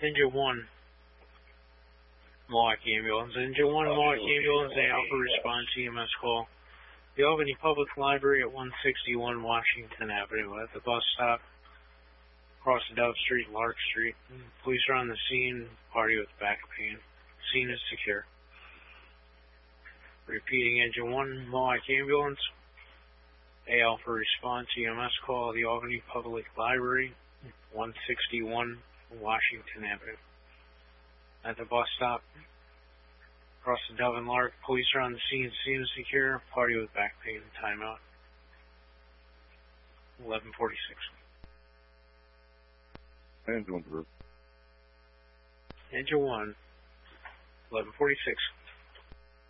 Engine 1, Milwaukee Ambulance. Engine 1, Milwaukee Ambulance, they offer response EMS call. The Albany Public Library at 161 Washington Avenue. At the bus stop, across Dove Street, Lark Street. Police are on the scene, party with back pain. Scene is secure. Repeating, Engine 1, Milwaukee Ambulance. They offer response EMS call. The Albany Public Library, 161 Washington Avenue. At the bus stop, across the Dove and Lark, police are on the scene. Scene is secure. Party with back pain. Timeout. 11:46. Engine 1. Engine 1. 11:46.